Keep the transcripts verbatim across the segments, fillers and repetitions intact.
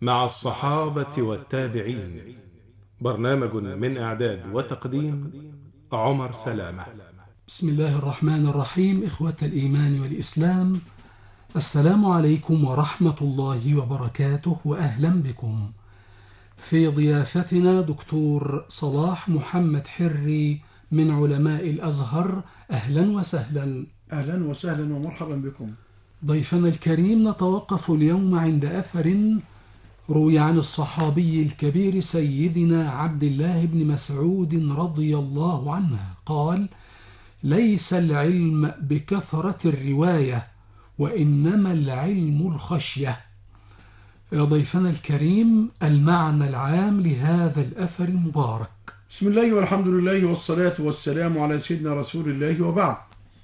مع الصحابة والتابعين. برنامج من إعداد وتقديم عمر سلامة. بسم الله الرحمن الرحيم. إخوة الإيمان والإسلام، السلام عليكم ورحمة الله وبركاته، وأهلا بكم في ضيافتنا دكتور صلاح محمد حري من علماء الأزهر. أهلا وسهلا. أهلا وسهلا ومرحبا بكم. ضيفنا الكريم، نتوقف اليوم عند أثر روي عن الصحابي الكبير سيدنا عبد الله بن مسعود رضي الله عنه قال: ليس العلم بكثرة الرواية، وإنما العلم الخشية. يا ضيفنا الكريم، المعنى العام لهذا الأثر المبارك. بسم الله والحمد لله والصلاة والسلام على سيدنا رسول الله، وبعد.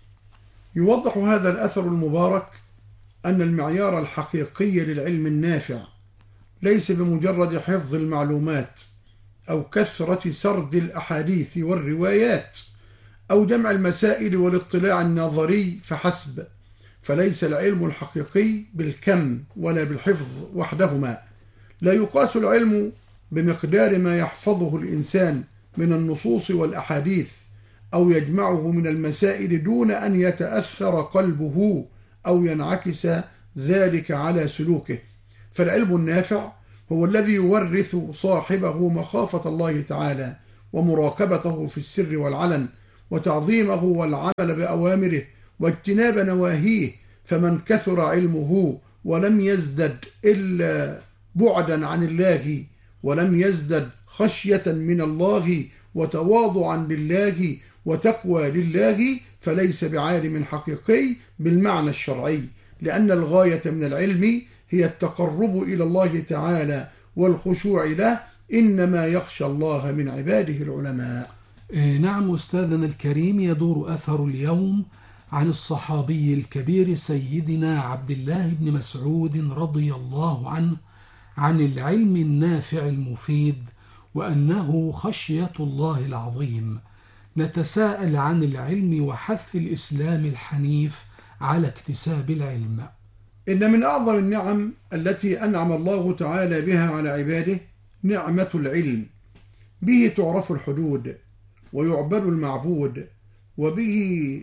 يوضح هذا الأثر المبارك أن المعيار الحقيقي للعلم النافع ليس بمجرد حفظ المعلومات أو كثرة سرد الأحاديث والروايات أو جمع المسائل والاطلاع النظري فحسب، فليس العلم الحقيقي بالكم ولا بالحفظ وحدهما. لا يقاس العلم بمقدار ما يحفظه الإنسان من النصوص والأحاديث أو يجمعه من المسائل دون أن يتأثر قلبه أو ينعكس ذلك على سلوكه. فالعلم النافع هو الذي يورث صاحبه مخافة الله تعالى ومراقبته في السر والعلن، وتعظيمه والعمل بأوامره واجتناب نواهيه. فمن كثر علمه ولم يزدد إلا بعدا عن الله، ولم يزدد خشية من الله وتواضعا لله وتقوى لله، فليس بعالم حقيقي بالمعنى الشرعي، لأن الغاية من العلم هي التقرب إلى الله تعالى والخشوع له. إنما يخشى الله من عباده العلماء. نعم أستاذنا الكريم، يدور أثر اليوم عن الصحابي الكبير سيدنا عبد الله بن مسعود رضي الله عنه عن العلم النافع المفيد، وأنه خشية الله العظيم. نتساءل عن العلم وحث الإسلام الحنيف على اكتساب العلم. إن من أعظم النعم التي أنعم الله تعالى بها على عباده نعمة العلم. به تعرف الحدود ويعبد المعبود، وبه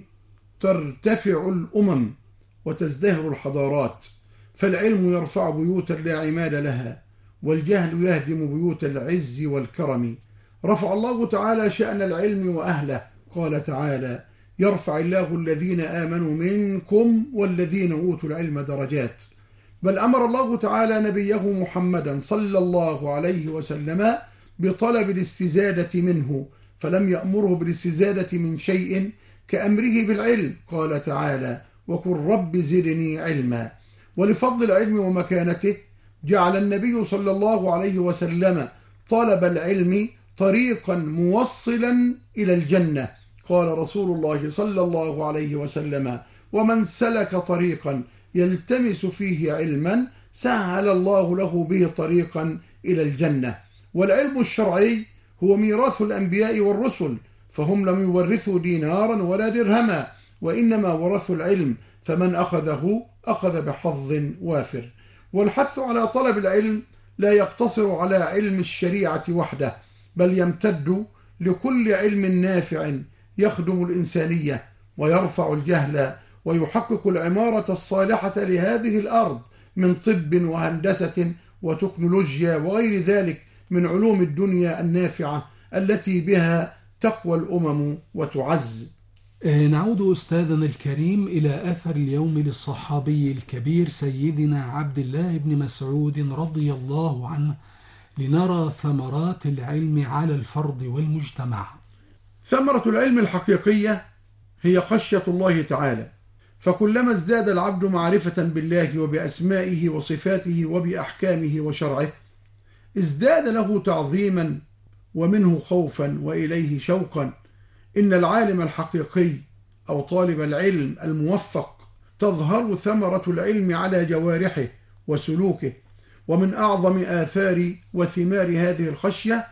ترتفع الأمم وتزدهر الحضارات. فالعلم يرفع بيوتا لا عماد لها، والجهل يهدم بيوت العز والكرم. رفع الله تعالى شأن العلم وأهله، قال تعالى: يرفع الله الذين آمنوا منكم والذين أوتوا العلم درجات. بل أمر الله تعالى نبيه محمدا صلى الله عليه وسلم بطلب الاستزادة منه، فلم يأمره بالاستزادة من شيء كأمره بالعلم. قال تعالى: وقل رب زدني علما. ولفضل العلم ومكانته جعل النبي صلى الله عليه وسلم طلب العلم طريقا موصلا إلى الجنة. قال رسول الله صلى الله عليه وسلم: ومن سلك طريقا يلتمس فيه علما سهل الله له به طريقا إلى الجنة. والعلم الشرعي هو ميراث الأنبياء والرسل، فهم لم يورثوا دينارا ولا درهما، وإنما ورثوا العلم، فمن أخذه أخذ بحظ وافر. والحث على طلب العلم لا يقتصر على علم الشريعة وحده، بل يمتد لكل علم نافع يخدم الإنسانية ويرفع الجهل ويحقق العمارة الصالحة لهذه الأرض من طب وهندسة وتكنولوجيا وغير ذلك من علوم الدنيا النافعة التي بها تقوى الأمم وتعز. نعود أستاذنا الكريم إلى أثر اليوم للصحابي الكبير سيدنا عبد الله بن مسعود رضي الله عنه، لنرى ثمرات العلم على الفرد والمجتمع. ثمرة العلم الحقيقية هي خشية الله تعالى، فكلما ازداد العبد معرفة بالله وبأسمائه وصفاته وبأحكامه وشرعه ازداد له تعظيما ومنه خوفا وإليه شوقا. إن العالم الحقيقي أو طالب العلم الموفق تظهر ثمرة العلم على جوارحه وسلوكه. ومن أعظم آثار وثمار هذه الخشية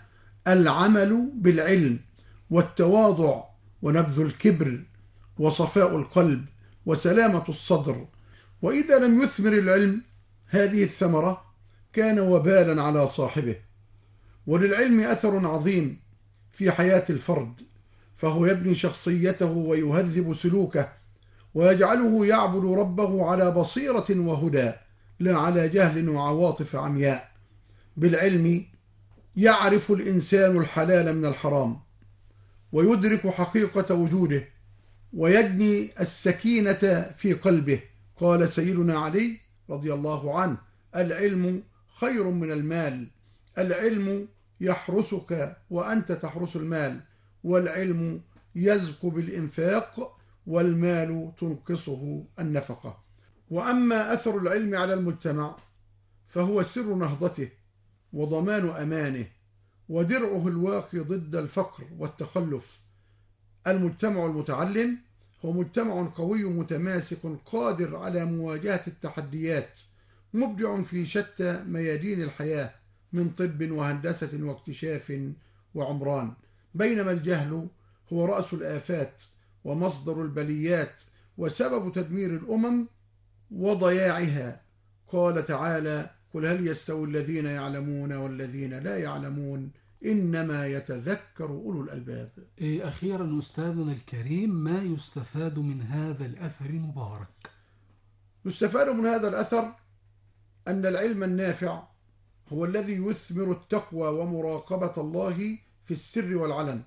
العمل بالعلم والتواضع ونبذ الكبر وصفاء القلب وسلامة الصدر. وإذا لم يثمر العلم هذه الثمرة كان وبالا على صاحبه. وللعلم أثر عظيم في حياة الفرد، فهو يبني شخصيته ويهذب سلوكه ويجعله يعبد ربه على بصيرة وهدى، لا على جهل وعواطف عمياء. بالعلم يعرف الإنسان الحلال من الحرام، ويدرك حقيقة وجوده، ويجني السكينة في قلبه. قال سيدنا علي رضي الله عنه: العلم خير من المال، العلم يحرسك وأنت تحرس المال، والعلم يزكو بالإنفاق، والمال تنقصه النفقة. وأما أثر العلم على المجتمع فهو سر نهضته وضمان أمانه ودرعه الواقي ضد الفقر والتخلف. المجتمع المتعلم هو مجتمع قوي متماسك قادر على مواجهة التحديات، مبدع في شتى ميادين الحياة من طب وهندسة واكتشاف وعمران، بينما الجهل هو رأس الآفات ومصدر البليات وسبب تدمير الأمم وضياعها. قال تعالى: قل هل يستوي الذين يعلمون والذين لا يعلمون إنما يتذكر أولو الألباب. إيه أخيرا أستاذنا الكريم، ما يستفاد من هذا الأثر المبارك؟ يستفاد من هذا الأثر أن العلم النافع هو الذي يثمر التقوى ومراقبة الله في السر والعلن.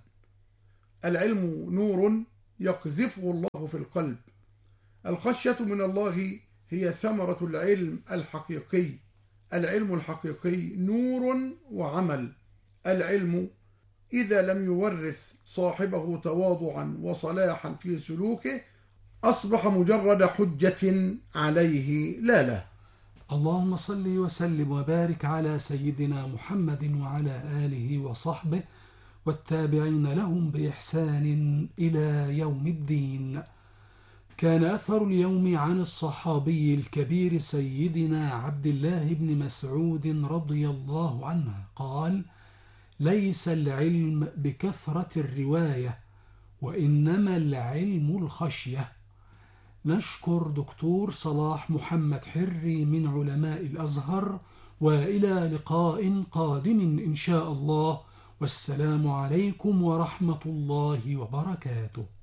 العلم نور يقذفه الله في القلب. الخشية من الله هي ثمرة العلم الحقيقي. العلم الحقيقي نور وعمل. العلم إذا لم يورث صاحبه تواضعا وصلاحا في سلوكه أصبح مجرد حجة عليه لا له. اللهم صل وسلم وبارك على سيدنا محمد وعلى آله وصحبه والتابعين لهم بإحسان إلى يوم الدين. كان أثر اليوم عن الصحابي الكبير سيدنا عبد الله بن مسعود رضي الله عنه قال: ليس العلم بكثرة الرواية، وإنما العلم الخشية. نشكر دكتور صلاح محمد حري من علماء الأزهر، وإلى لقاء قادم إن شاء الله، والسلام عليكم ورحمة الله وبركاته.